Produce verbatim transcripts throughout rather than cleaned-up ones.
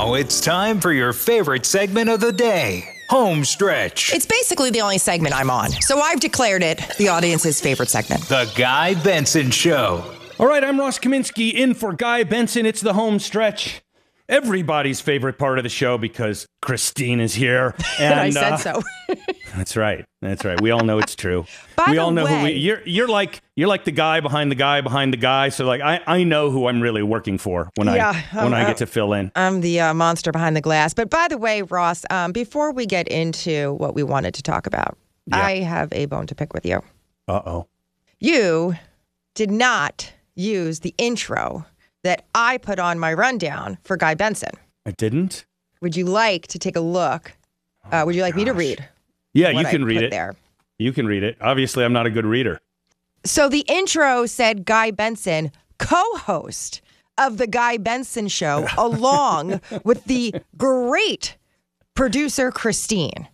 Now it's time for your favorite segment of the day, Home Stretch. It's basically the only segment I'm on, so I've declared it the audience's favorite segment. The Guy Benson Show. All right, I'm Ross Kaminsky in for Guy Benson. It's the Home Stretch. Everybody's favorite part of the show because Christine is here. And I said uh, so. That's right. That's right. We all know it's true. By we the all know way, who we you're you're like you're like the guy behind the guy behind the guy. So like I, I know who I'm really working for when yeah, I when um, I get to fill in. I'm the uh, monster behind the glass. But by the way, Ross, um, before we get into what we wanted to talk about, Yeah. I have a bone to pick with you. Uh-oh. You did not use the intro that I put on my rundown for Guy Benson. I didn't? Would you like to take a look? Uh, would you like me to gosh. read? Yeah, what you can I read put it. There? You can read it. Obviously, I'm not a good reader. So the intro said Guy Benson, co-host of the Guy Benson Show, along with the great producer Christine.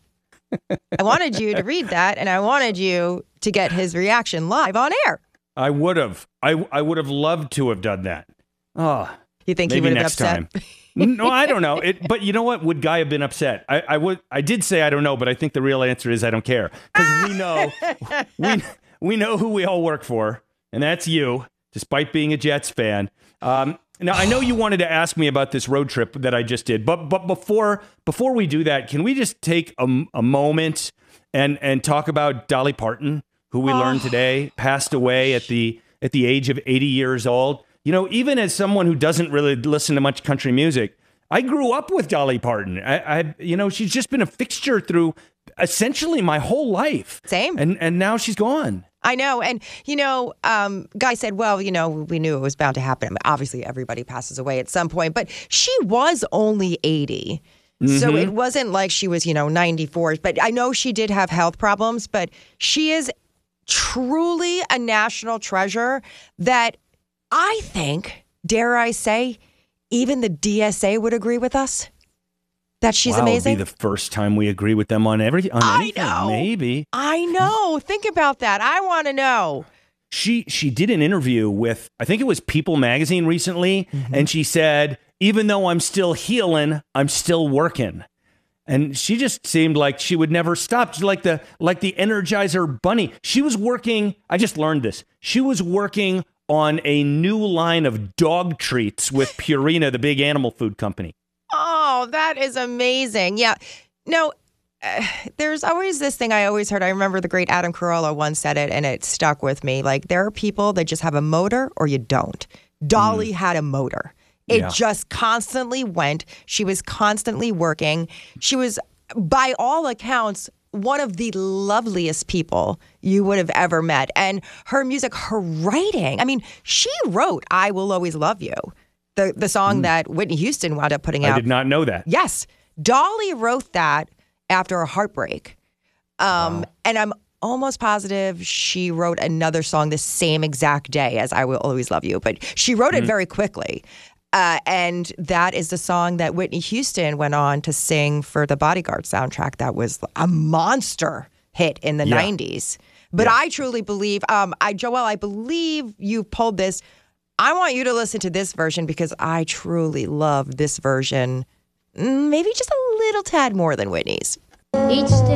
I wanted you to read that, and I wanted you to get his reaction live on air. I would have. I I would have loved to have done that. Oh, You think he maybe would have next been upset? time. No, I don't know. It, but you know what? Would Guy have been upset? I, I would. I did say I don't know, but I think the real answer is I don't care because we know we we know who we all work for, and that's you. Despite being a Jets fan. Um, now I know you wanted to ask me about this road trip that I just did, but but before before we do that, can we just take a, a moment and and talk about Dolly Parton, who we Oh. learned today passed away at the at the age of eighty years old. You know, even as someone who doesn't really listen to much country music, I grew up with Dolly Parton. I, I you know, she's just been a fixture through essentially my whole life. Same. And and now she's gone. I know. And, you know, um, Guy said, well, you know, we knew it was bound to happen. I mean, obviously, everybody passes away at some point, but she was only eighty. So Mm-hmm. it wasn't like she was, you know, ninety-four. But I know she did have health problems, but she is truly a national treasure that I think, dare I say, even the D S A would agree with us that she's wow, amazing. It'll be the first time we agree with them on every on I anything. know. Maybe. I know. Think about that. I want to know. She she did an interview with, I think it was People magazine recently, and she said, even though I'm still healing, I'm still working. And she just seemed like she would never stop. She's like the like the Energizer Bunny. She was working, I just learned this. She was working on a new line of dog treats with Purina, the big animal food company. Oh, that is amazing. Yeah. No, uh, there's always this thing I always heard. I remember the great Adam Carolla once said it, and it stuck with me. Like, there are people that just have a motor or you don't. Dolly mm. had a motor. It Yeah. just constantly went. She was constantly working. She was, by all accounts, one of the loveliest people you would have ever met. And her music, her writing, I mean, she wrote I Will Always Love You, the, the song mm. that Whitney Houston wound up putting out. I did not know that. Yes. Dolly wrote that after a heartbreak. Um, Wow. And I'm almost positive she wrote another song the same exact day as I Will Always Love You. But she wrote it Mm. very quickly. Uh, and that is the song that Whitney Houston went on to sing for the Bodyguard soundtrack. That was a monster hit in the Yeah. nineties. But Yeah. I truly believe, um, I Joelle, I believe you pulled this. I want you to listen to this version because I truly love this version. Mm, Maybe just a little tad more than Whitney's. Each day.